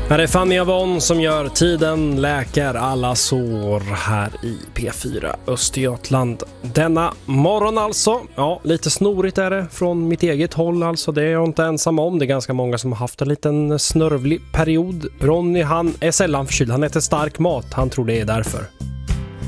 Här är Fanny Avon som gör Tiden läker alla sår här i P4 Östergötland. Denna morgon alltså. Ja, lite snorigt är det från mitt eget håll alltså. Det är jag inte ensam om. Det är ganska många som har haft en liten snörvlig period. Ronny, han är sällan förkyld. Han äter stark mat. Han tror det är därför.